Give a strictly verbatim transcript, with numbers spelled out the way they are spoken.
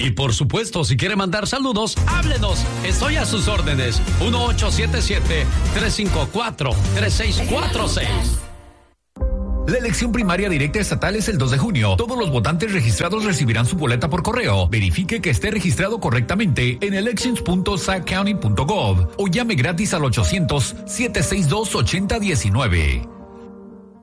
Y por supuesto, si quiere mandar saludos, háblenos. Estoy a sus órdenes. uno ocho siete siete, tres cinco cuatro, tres seis cuatro seis. La elección primaria directa estatal es el dos de junio. Todos los votantes registrados recibirán su boleta por correo. Verifique que esté registrado correctamente en elections punto sac county punto gov o llame gratis al ochocientos, siete seis dos, ocho cero uno nueve.